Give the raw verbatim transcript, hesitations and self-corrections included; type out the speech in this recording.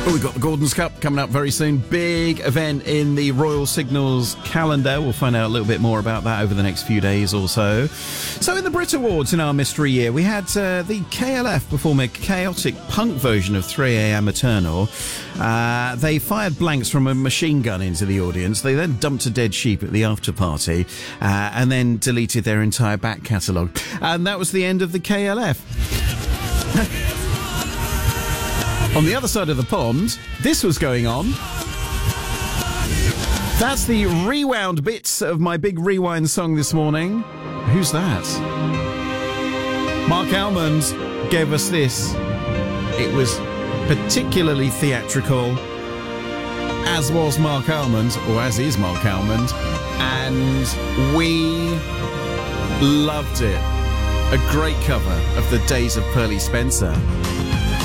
Oh, we've got the Gordon's Cup coming up very soon. Big event in the Royal Signals calendar. We'll find out a little bit more about that over the next few days or so. So in the Brit Awards in our mystery year, we had uh, the K L F perform a chaotic punk version of three a m Eternal. Uh, they fired blanks from a machine gun into the audience. They then dumped a dead sheep at the after party uh, and then deleted their entire back catalogue. And that was the end of the K L F. On the other side of the pond, this was going on. That's the rewound bits of my big rewind song this morning. Who's that? Mark Almond gave us this. It was particularly theatrical, as was Mark Almond, or as is Mark Almond, and we loved it. A great cover of The Days of Pearly Spencer.